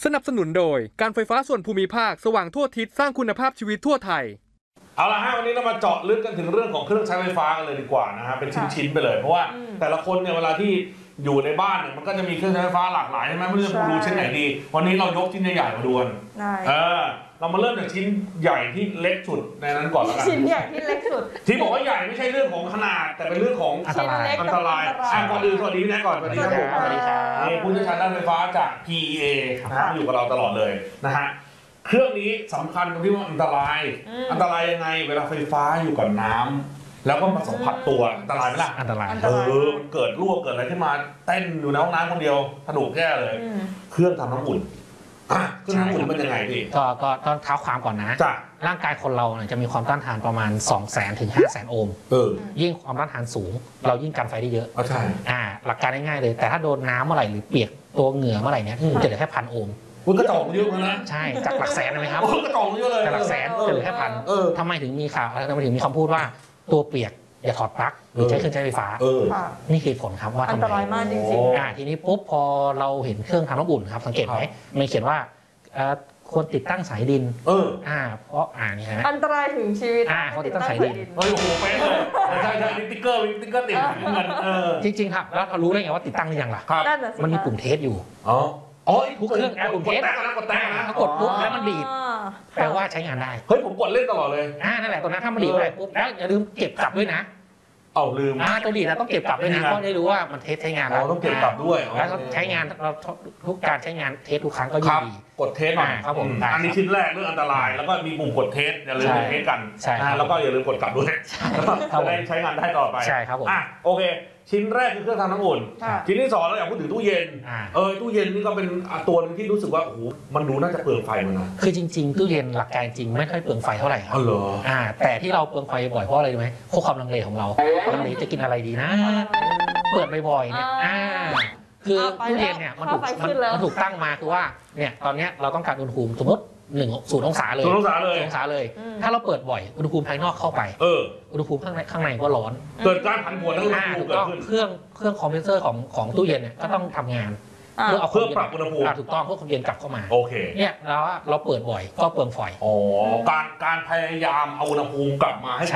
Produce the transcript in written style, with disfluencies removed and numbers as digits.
สนับสนุนโดยการไฟฟ้าส่วนภูมิภาคสว่างทั่วทิศสร้างคุณภาพชีวิตทั่วไทยเอาละฮะวันนี้เรามาเจาะลึกกันถึงเรื่องของเครื่องใช้ไฟฟ้ากันเลยดีกว่านะฮะเป็นชิ้นๆไปเลยเพราะว่าแต่ละคนเนี่ยเวลาที่อยู่ในบ้านเนี่ยมันก็จะมีเครื่องใช้ไฟฟ้าหลากหลายใช่ไหมไม่รู้จะดูชิ้นไหนดีวันนี้เรายกชิ้นใหญ่ๆมาดูกันเรามาเริ่มจากชิ้นใหญ่ที่เล็กสุดในนั้นก่อนแล้วกันชิ้นใหญ่ที่เล็กสุดที่บอกว่าใหญ่ไม่ใช่เรื่องของขนาดแต่เป็นเรื่องของอันตรายก่อนอื่นสวัสดีพี่แน็กก่อนสวัสดีครับผมสวัสดีครับนี่ผู้เชี่ยวชาญด้านไฟฟ้าจาก PEA นะอยู่กับเราตลอดเลยนะฮะเครื่องนี้สำคัญตรงที่ว่าอันตรายยังไงเวลาไฟฟ้าอยู่กับน้ำแล้วก็มาสัมผัสตัวอันตรายไหมล่ะอันตรายเกิดรั่วเกิดอะไรขึ้นมาเต้นอยู่ในห้องน้ำคนเดียวสนุกแย่เลยเครื่องทำน้ำอุ่นเครื่องน้ำอุ่นเป็นยังไงพี่ก็ต้องเท้าความก่อนนะร่างกายคนเราเนี่ยจะมีความต้านทานประมาณ 200,000 ถึง 500,000 โอห์มยิ่งความต้านทานสูงเรายิ่งกันไฟได้เยอะใช่หลักการง่ายๆเลยแต่ถ้าโดนน้ำเมื่อไหร่หรือเปียกตัวเหงื่อเมื่อไหร่เนี่ยจะเหลือแค่1,000 โอห์มกระจอกเยอะนะใช่จากหลักแสนเลยครับกระจอกเยอะเลยจากหลักแสนจะเหลือแค่1,000ทำไมถึงมีข่าวทำไมถึงมีคำพูดว่าตัวเปียกอย่าถอดปลั๊กหรือใช้เครื่องใช้ไฟฟ้านี่คือผลครับว่าอันตรายมากจริงๆทีนี้ปุ๊บพอเราเห็นเครื่องทำน้ำอุ่นครับสังเกตไหมมันเขียนว่าควรติดตั้งสายดินเพราะนี่ฮะอันตรายถึงชีวิตเขาติดตั้งสายดินโอ้โหเป๊ะเลยใช่ติ๊กเกอร์ติดเงินจริงๆครับแล้วเรารู้ได้ไงว่าติดตั้งหรือยังล่ะมันมีปุ่มเทสอยู่ทุกเครื่องปุ่มเทสถ้ากดปุ๊บแล้วมันดีดแปลว่าใช้งานได้เฮ้ยผมกดเล่นตลอดเลยนั่นแหละตรงนั้นถ้ามันดีดไปปุ๊บแล้วอย่าลืมเก็บกลับด้วยนะลืมตัวดีนะต้องเก็บกลับด้วยนะเพราะได้รู้ว่ามันเทสใช้งานแล้วต้องเก็บกลับด้วยแล้วใช้งานทุกการใช้งานเทสทุกครั้งก็ดีกดเทสหน่อยครับผมอันนี้ชิ้นแรกเรื่องอันตรายแล้วก็มีปุ่มกดเทสอย่าลืมกดเทสกันแล้วก็อย่าลืมกดกลับด้วยจะได้ใช้งานได้ต่อไปใช่ครับผมโอเคชิ้นแรกคือเครื่องทำน้ำอุ่นชิ้นที่2เราอยากพูดถึงตู้เย็นตู้เย็นนี่ก็เป็นตัวนึงที่รู้สึกว่าโอ้โหมันดูน่าจะเปลืองไฟมันนะคือจริงๆตู้เย็นหลักการจริงไม่ค่อยเปลืองไฟเท่าไหร่ครับแต่ที่เราเปลืองไฟบ่อยเพราะอะไรรู้ไหมเพราะความลังเลของเราลังเลจะกินอะไรดีนะเปิดบ่อยๆเนี่ยคือตู้เย็นเนี่ยมันถูกตั้งมาคือว่าเนี่ยตอนนี้เราต้องการอุณหภูมิสมมติ0 องศาเลย 0 องศาเลยถ้าเราเปิดบ่อยอุณหภูมิภายนอกเข้าไปอุณหภูมิข้างในก็ร้อนเกิดการผันผวนทั้งอุณหภูมิเกิดขึ้นเครื่องคอมเพรสเซอร์ของตู้เย็นเนี่ยก็ต้องทำงานเพื่อเอาเครื่องปรับอุณหภูมิถูกต้องเพื่อความเย็นกลับเข้ามาโอเคเนี่ยเราเปิดบ่อยก็เปลืองไฟการพยายามเอาอุณหภูมิกลับมาให้